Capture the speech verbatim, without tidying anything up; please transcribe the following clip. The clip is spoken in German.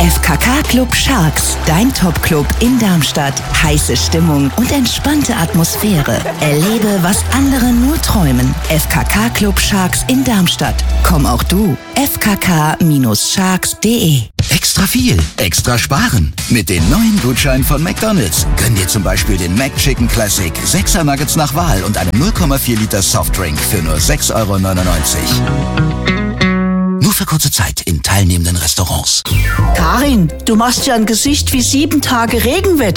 F K K Club Sharks, dein Top-Club in Darmstadt. Heiße Stimmung und entspannte Atmosphäre. Erlebe, was andere nur träumen. F K K Club Sharks in Darmstadt. Komm auch du. f k k Bindestrich sharks punkt de. Extra viel, extra sparen. Mit den neuen Gutscheinen von McDonald's. Gönn dir zum Beispiel den McChicken Classic, sechser Nuggets nach Wahl und einen null Komma vier Liter Softdrink für nur sechs Euro neunundneunzig. Nur für kurze Zeit in teilnehmenden Restaurants. Karin, du machst ja ein Gesicht wie sieben Tage Regenwetter.